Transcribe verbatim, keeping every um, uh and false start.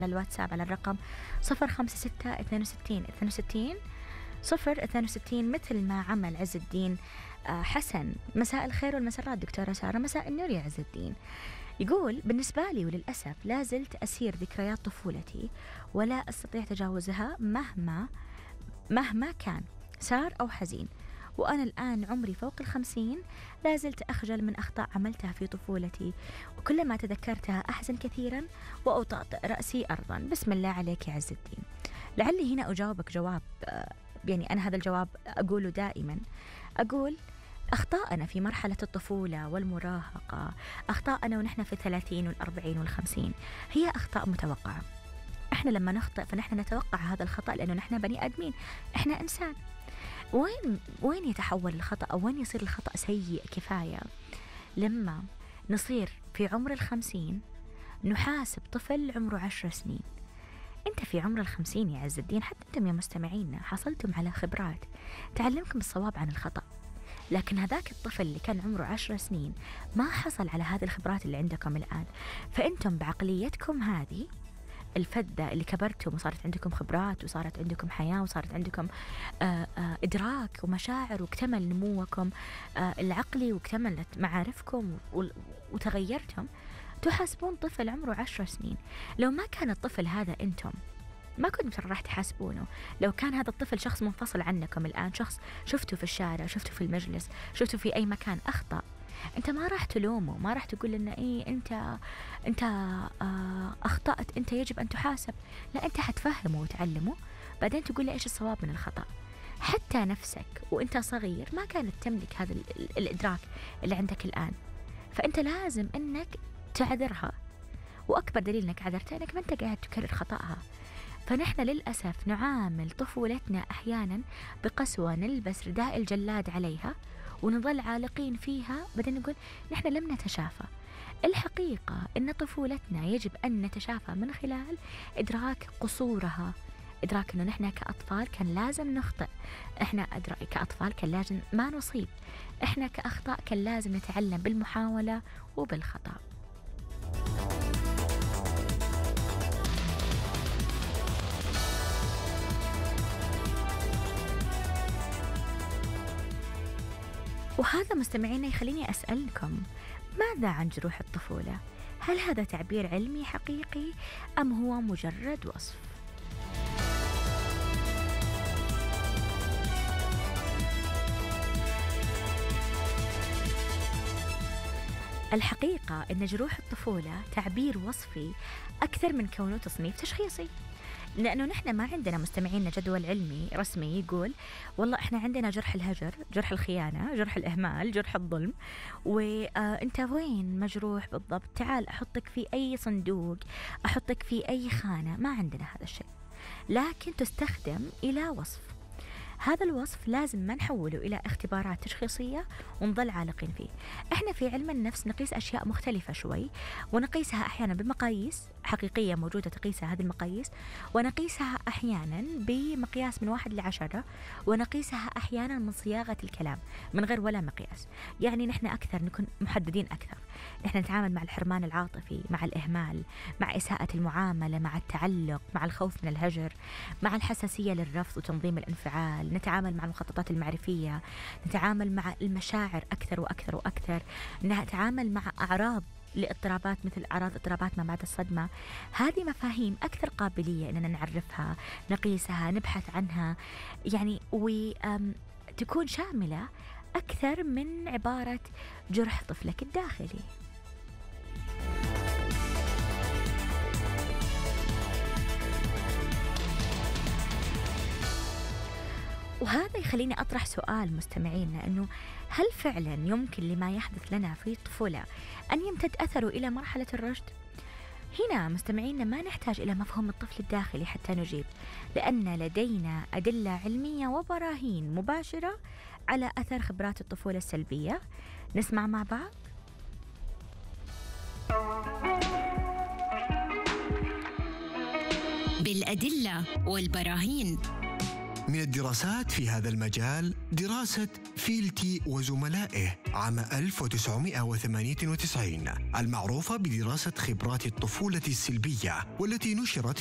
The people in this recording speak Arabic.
الواتساب على الرقم صفر خمسة ستة اثنين وستين اثنين وستين صفر اثنين وستين، مثل ما عمل عز الدين حسن. مساء الخير والمسرات دكتورة سارة. مساء النور يا عز الدين. يقول بالنسبة لي وللأسف لا زلت أسير ذكريات طفولتي ولا أستطيع تجاوزها مهما مهما كان سار أو حزين، وأنا الآن عمري فوق الخمسين لا زلت أخجل من أخطاء عملتها في طفولتي، وكلما تذكرتها أحزن كثيرا وأوطأ رأسي أرضا. بسم الله عليك يا عز الدين. لعلي هنا أجاوبك جواب، يعني أنا هذا الجواب أقوله دائما، أقول أخطاءنا في مرحلة الطفولة والمراهقة، أخطاءنا ونحن في الثلاثين والأربعين والخمسين هي أخطاء متوقعة. إحنا لما نخطئ فنحن نتوقع هذا الخطأ لأنه نحن بني آدمين، إحنا إنسان. وين وين يتحول الخطأ أو وين يصير الخطأ سيء كفاية؟ لما نصير في عمر الخمسين نحاسب طفل عمره عشر سنين. أنت في عمر الخمسين يا عز الدين، حتى أنتم يا مستمعين حصلتم على خبرات تعلمكم الصواب عن الخطأ، لكن هذاك الطفل اللي كان عمره عشر سنين ما حصل على هذه الخبرات اللي عندكم الآن. فأنتم بعقليتكم هذه الفدة اللي كبرتم وصارت عندكم خبرات وصارت عندكم حياة وصارت عندكم آآ آآ إدراك ومشاعر واكتمل نموكم العقلي واكتملت معارفكم وتغيرتم، تحاسبون طفل عمره عشر سنين. لو ما كان الطفل هذا أنتم ما كنتم راح تحاسبونه. لو كان هذا الطفل شخص منفصل عنكم الآن، شخص شفته في الشارع، شفته في المجلس، شفته في أي مكان أخطأ، أنت ما راح تلومه، ما راح تقول لنا إيه أنت أنت آه أخطأت، أنت يجب أن تحاسب. لا، أنت حتفهمه وتعلمه، بعدين تقول له إيش الصواب من الخطأ. حتى نفسك وأنت صغير ما كانت تملك هذا الإدراك اللي عندك الآن، فأنت لازم أنك تعذرها، وأكبر دليل أنك عذرتها أنك ما أنت قاعد تكرر خطأها. فنحن للأسف نعامل طفولتنا أحيانا بقسوة، نلبس رداء الجلاد عليها ونظل عالقين فيها، بعدين نقول نحن لم نتشافى. الحقيقة أن طفولتنا يجب أن نتشافى من خلال إدراك قصورها، إدراك أنه نحن كأطفال كان لازم نخطئ، إحنا أدرك كأطفال كان لازم ما نصيب، إحنا كأخطاء كان لازم نتعلم بالمحاولة وبالخطأ. وهذا مستمعينا يخليني أسألكم، ماذا عن جروح الطفولة؟ هل هذا تعبير علمي حقيقي أم هو مجرد وصف؟ الحقيقة أن جروح الطفولة تعبير وصفي أكثر من كونه تصنيف تشخيصي، لأنه نحن ما عندنا مستمعين جدول علمي رسمي يقول والله إحنا عندنا جرح الهجر، جرح الخيانة، جرح الإهمال، جرح الظلم، وأنت وين مجروح بالضبط، تعال أحطك في أي صندوق، أحطك في أي خانة. ما عندنا هذا الشيء، لكن تستخدم إلى وصف. هذا الوصف لازم ما نحوله إلى اختبارات تشخيصية ونظل عالقين فيه. إحنا في علم النفس نقيس أشياء مختلفة شوي، ونقيسها أحيانا بمقاييس حقيقية موجودة تقيسها هذه المقاييس، ونقيسها أحيانا بمقياس من واحد لعشرة، ونقيسها أحيانا من صياغة الكلام من غير ولا مقياس. يعني نحن أكثر نكون محددين أكثر، نحن نتعامل مع الحرمان العاطفي، مع الإهمال، مع إساءة المعاملة، مع التعلق، مع الخوف من الهجر، مع الحساسية للرفض وتنظيم الانفعال، نتعامل مع المخططات المعرفية، نتعامل مع المشاعر أكثر وأكثر وأكثر، نتعامل مع أعراض لاضطرابات مثل أعراض اضطرابات ما بعد الصدمة. هذه مفاهيم أكثر قابلية أننا نعرفها، نقيسها، نبحث عنها، يعني وتكون شاملة أكثر من عبارة جرح طفلك الداخلي. وهذا يخليني أطرح سؤال مستمعينا، أنه هل فعلا يمكن لما يحدث لنا في الطفولة أن يمتد أثره إلى مرحلة الرشد؟ هنا مستمعينا ما نحتاج إلى مفهوم الطفل الداخلي حتى نجيب، لأن لدينا أدلة علمية وبراهين مباشرة على أثر خبرات الطفولة السلبية. نسمع مع بعض. بالأدلة والبراهين. من الدراسات في هذا المجال دراسة فيلتي وزملائه عام ألف وتسعمائة وثمانية وتسعين، المعروفة بدراسة خبرات الطفولة السلبية، والتي نشرت